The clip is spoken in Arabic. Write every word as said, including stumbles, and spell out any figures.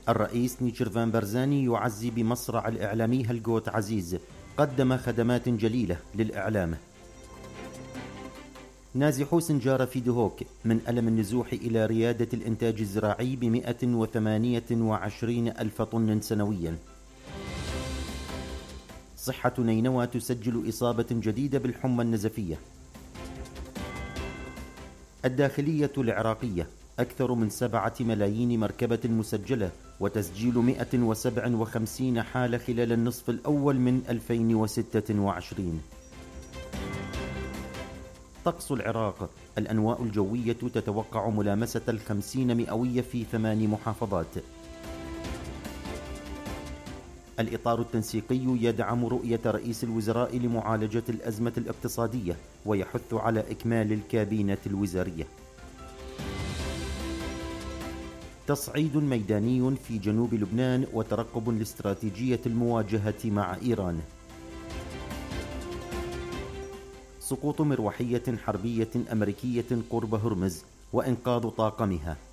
الرئيس نيتشيرفان بارزاني يعزي بمصرع الإعلامي هلغوت عزيز، قدم خدمات جليلة للإعلام. نازحو سنجار في دهوك من ألم النزوح إلى ريادة الإنتاج الزراعي بمئة وثمانية وعشرين ألف طن سنويا. صحة نينوى تسجل إصابة جديدة بالحمى النزفية. الداخلية العراقية أكثر من سبعة ملايين مركبة مسجلة، وتسجيل مئة وسبعة وخمسين حالة خلال النصف الأول من ألفين وستة وعشرين. طقس العراق: الأنواء الجوية تتوقع ملامسة الخمسين مئوية في ثمان محافظات. الإطار التنسيقي يدعم رؤية رئيس الوزراء لمعالجة الأزمة الاقتصادية، ويحث على إكمال الكابينة الوزارية. تصعيد ميداني في جنوب لبنان وترقب لاستراتيجية المواجهة مع إيران. سقوط مروحية حربية أمريكية قرب هرمز وإنقاذ طاقمها.